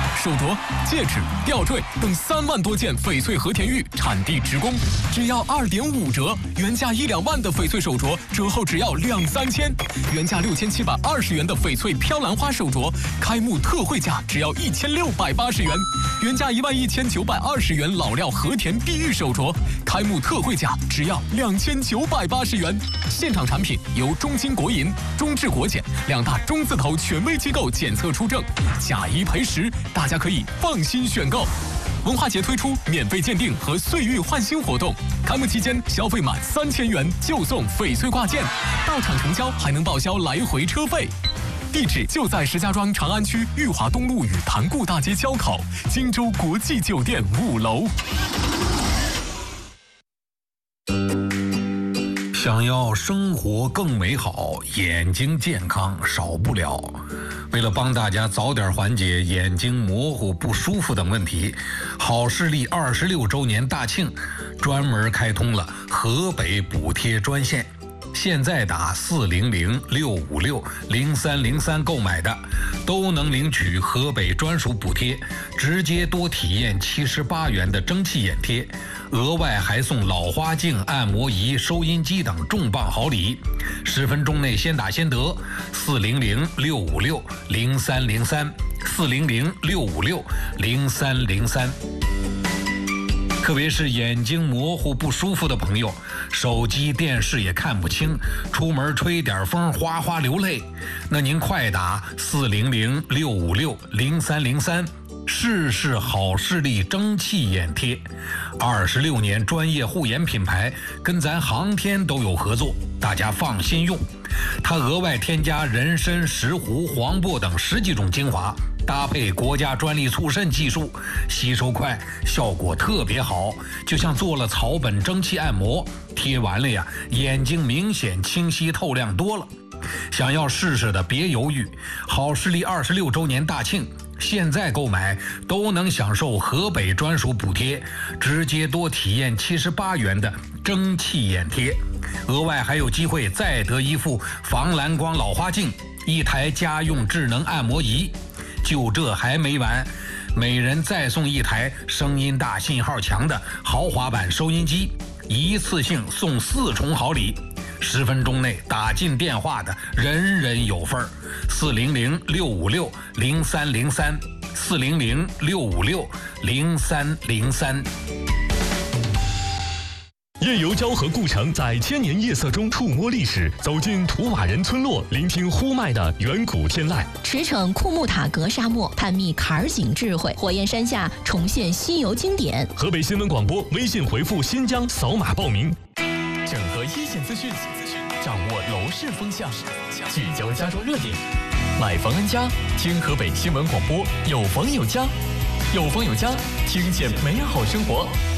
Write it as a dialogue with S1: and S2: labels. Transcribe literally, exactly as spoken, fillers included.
S1: 手镯、戒指、吊坠等三万多件翡翠和田玉产地直供，只要二点五折，原价一两万的翡翠手镯折后只要两三千，原价六千七百二十元的翡翠飘兰花手镯，开幕特惠价只要一千六百八十元，原价一万一千九百二十元老料和田碧玉手镯，开幕特惠价只要两千九百八十元。现场产品由中金国银、中智国检两大中字头权威机构检测出证，假一赔十，大家可以放心选购。文化节推出免费鉴定和岁玉换新活动，开幕期间消费满三千元就送翡翠挂件，到场成交还能报销来回车费。地址就在石家庄长安区裕华东路与潭固大街交口，荆州国际酒店五楼。
S2: 想要生活更美好，眼睛健康少不了。为了帮大家早点缓解眼睛模糊、不舒服等问题，好视力二十六周年大庆专门开通了河北补贴专线。现在打四零零六五六零三零三购买的，都能领取河北专属补贴，直接多体验七十八元的蒸汽眼贴，额外还送老花镜、按摩仪、收音机等重磅好礼。十分钟内先打先得，四零零六五六零三零三，四零零六五六零三零三。特别是眼睛模糊不舒服的朋友，手机电视也看不清，出门吹点风哗哗流泪，那您快打四零零六五六零三零三，试试好视力蒸汽眼贴。二十六年专业护眼品牌，跟咱航天都有合作，大家放心用。它额外添加人参、石斛、黄柏等十几种精华，搭配国家专利促渗技术，吸收快，效果特别好，就像做了草本蒸汽按摩，贴完了呀，眼睛明显清晰透亮多了。想要试试的别犹豫，好视力二十六周年大庆，现在购买都能享受河北专属补贴，直接多体验七十八元的蒸汽眼贴，额外还有机会再得一副防蓝光老花镜，一台家用智能按摩仪。就这还没完，每人再送一台声音大、信号强的豪华版收音机，一次性送四重好礼。十分钟内打进电话的人人有份儿。四零零六五六零三零三，四零零六五六零三零三。
S3: 夜游昭和故城，在千年夜色中触摸历史，走进土瓦人村落，聆听呼麦的远古天籁。
S4: 驰骋库木塔格沙漠，探秘坎儿井智慧，火焰山下重现西游经典。
S3: 河北新闻广播微信回复新疆扫码报名。
S1: 整合一线资讯，掌握楼市风向，聚焦家装热点，买房安家，听河北新闻广播，有房有家，有房有家，听见美好生活。